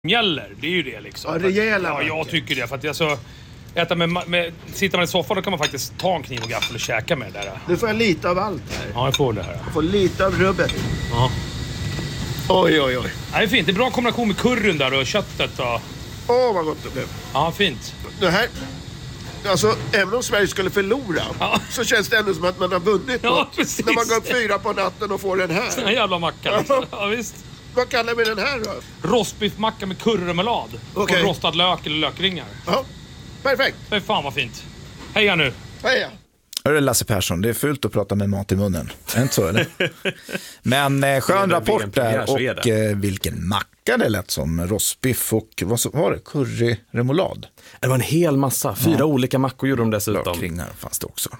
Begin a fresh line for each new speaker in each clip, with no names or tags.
gäller. Det är ju det liksom.
Ja, rejäla
ja,
mackor.
jag tycker det. För att alltså, sitter man i soffan då kan man faktiskt ta en kniv och gaffel och käka med det där.
Nu får jag lite av allt här.
Ja, jag får det här.
Jag får lite av rubbet.
Ja.
Oj.
Ja, det är fint. Det är bra kombination med curryn där och köttet. Och...
Vad gott det blev.
Ja, fint.
Det här... Alltså, även om Sverige skulle förlora så känns det ändå som att man har vunnit något.
Precis.
När man går upp 4 på natten och får den här.
Den här jävla mackan. Liksom. Ja, visst.
Vad kallar vi den här då?
Rostbiffmacka med curryremoulad.
Okej.
Och rostad lök eller lökringar.
Ja, perfekt.
Det är fan vad fint. Heja nu.
Heja.
Hörru Lasse Persson, det är fult att prata med mat i munnen. Är inte så, eller? Men skön rapport där. Och vilken macka det lät som. Rostbiff och vad var det? Curry remoulad.
Det var en hel massa. 4 olika mackor gjorde de dessutom.
Lökringar fanns det också.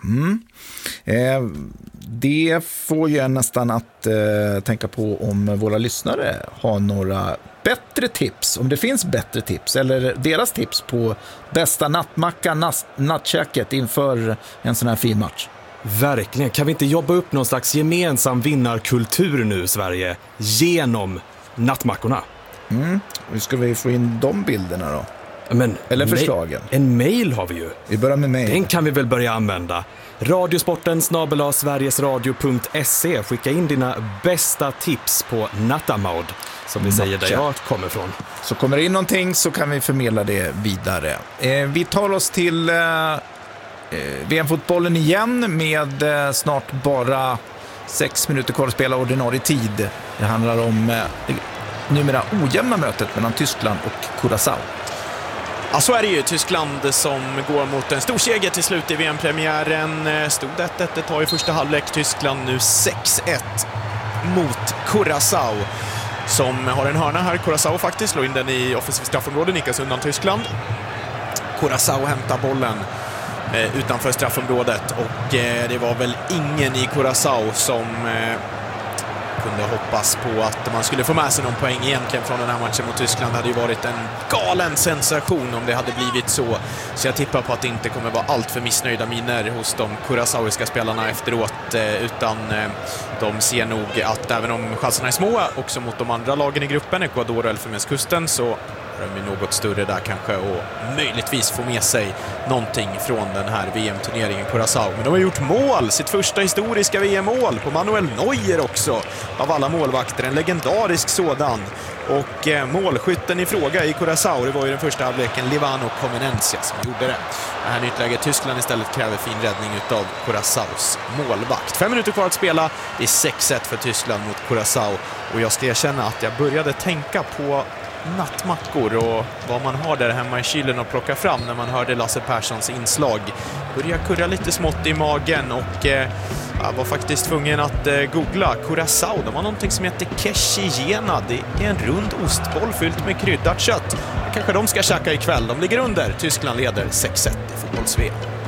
Det får ju nästan att tänka på om våra lyssnare har några bättre tips. Om det finns bättre tips. Eller deras tips på bästa nattmacka, nattkäket inför en sån här fin match.
Verkligen. Kan vi inte jobba upp någon slags gemensam vinnarkultur nu i Sverige genom nattmackorna?
Hur ska vi få in de bilderna då?
Men,
eller förslagen?
En mail har vi ju.
Vi börjar med mail.
Den kan vi väl börja använda. Radiosporten@sverigesradio.se. Skicka in dina bästa tips på nattamaud, som vi säger där jag kommer ifrån.
Så kommer det in någonting så kan vi förmedla det vidare. Vi tar oss till VM-fotbollen igen med snart bara 6 minuter kvar att spela ordinarie tid. Det handlar om numera ojämna mötet mellan Tyskland och Curaçao.
Ja, så är det ju. Tyskland som går mot en stor seger till slut i VM-premiären. Stod 1-1 ett tag i första halvlek. Tyskland nu 6-1 mot Curaçao som har en hörna här. Curaçao faktiskt slår in den i offensiv straffområde, nickas undan Tyskland. Curaçao hämtar bollen utanför straffområdet och det var väl ingen i Curaçao som kunde hoppas på att man skulle få med sig någon poäng egentligen från den här matchen mot Tyskland. Det hade ju varit en galen sensation om det hade blivit så. Så jag tippar på att det inte kommer vara allt för missnöjda miner hos de curaçaoiska spelarna efteråt, utan de ser nog att även om chanserna är små också mot de andra lagen i gruppen, Ecuador och Elfenbenskusten, så de är något större där kanske och möjligtvis få med sig någonting från den här VM-turneringen Curaçao. Men de har gjort mål, sitt första historiska VM-mål på Manuel Neuer också, av alla målvakter, en legendarisk sådan. Och målskytten i fråga i Curaçao, det var ju den första halvleken Livano Comenencia som gjorde det. Det här nyttläget Tyskland istället kräver fin räddning utav Curaçaos målvakt. 5 minuter kvar att spela, det är 6-1 för Tyskland mot Curaçao. Och jag ska erkänna att jag började tänka på nattmackor och vad man har där hemma i kylen och plocka fram när man hörde Lasse Perssons inslag. Började kurra lite smått i magen och jag var faktiskt tvungen att googla Curaçao. De har någonting som heter Keshiyena. Det är en rund ostboll fyllt med kryddat kött. Kanske de ska käka ikväll. De ligger under. Tyskland leder 6-1 i fotbolls-VM.